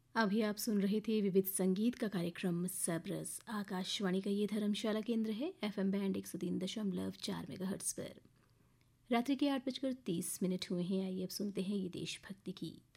अभी आप सुन रहे थे विविध संगीत का कार्यक्रम सबरस। आकाशवाणी का ये धर्मशाला केंद्र है, FM बैंड 103.4 मेगाहर्ट्ज पर। रात्रि के 8:30 हुए हैं। आइए अब सुनते हैं ये देशभक्ति गीत।